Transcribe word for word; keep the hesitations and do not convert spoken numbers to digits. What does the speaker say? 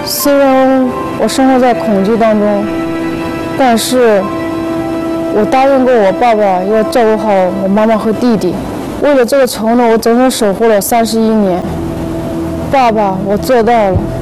虽然我生活在恐惧当中，但是我答应过我爸爸要照顾好我妈妈和弟弟。为了这个承诺，我整整守护了三十一年。爸爸，我做到了。